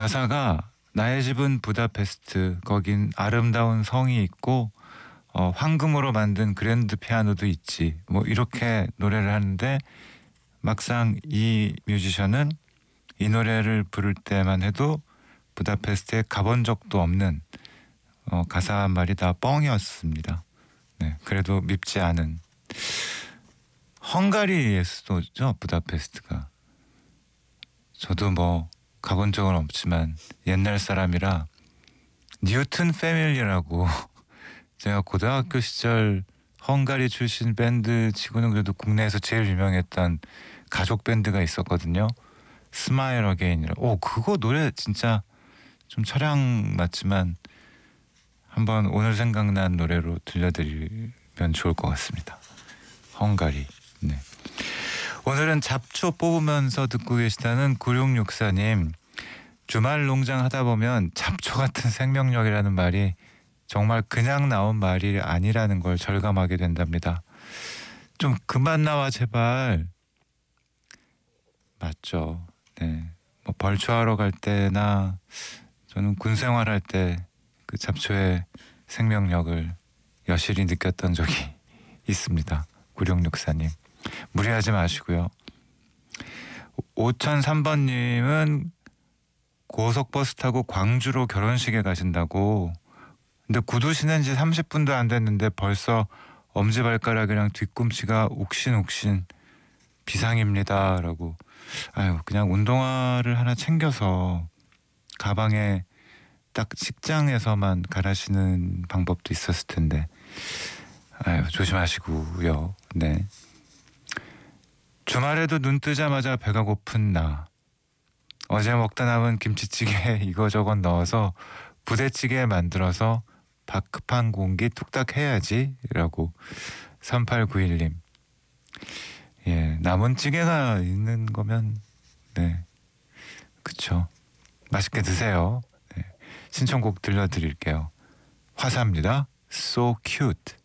가사가 나의 집은 부다페스트, 거긴 아름다운 성이 있고 황금으로 만든 그랜드 피아노도 있지, 뭐 이렇게 노래를 하는데, 막상 이 뮤지션은 이 노래를 부를 때만 해도 부다페스트에 가본 적도 없는, 가사 한 말이 다 뻥이었습니다. 네, 그래도 밉지 않은. 헝가리의 수도죠, 부다페스트가. 저도 뭐 가본 적은 없지만 옛날 사람이라, 뉴튼 패밀리라고 제가 고등학교 시절 헝가리 출신 밴드 치고는 그래도 국내에서 제일 유명했던 가족 밴드가 있었거든요. 스마일 어게인이라. 그거 노래 진짜 좀 철양 맞지만 한번 오늘 생각난 노래로 들려드리면 좋을 것 같습니다. 헝가리. 네. 오늘은 잡초 뽑으면서 듣고 계시다는 9664님. 주말 농장 하다 보면 잡초 같은 생명력이라는 말이 정말 그냥 나온 말이 아니라는 걸 절감하게 된답니다. 좀 그만 나와 제발. 맞죠. 네. 뭐 벌초하러 갈 때나 저는 군 생활할 때 그 잡초의 생명력을 여실히 느꼈던 적이 있습니다. 9664님. 무리하지 마시고요. 5003번님은 고속버스 타고 광주로 결혼식에 가신다고. 근데 구두 신은 지 30분도 안 됐는데 벌써 엄지발가락이랑 뒤꿈치가 욱신욱신 비상입니다 라고. 아유, 그냥 운동화를 하나 챙겨서 가방에 딱 식장에서만 갈아 신는 방법도 있었을 텐데. 아유, 조심하시고요. 네. 주말에도 눈 뜨자마자 배가 고픈 나. 어제 먹다 남은 김치찌개에 이거저것 넣어서 부대찌개 만들어서 밥 급한 공기 뚝딱 해야지 라고. 3891님. 예, 남은 찌개가 있는 거면 네, 그쵸, 맛있게 드세요. 네. 신청곡 들려드릴게요. 화사입니다. So cute.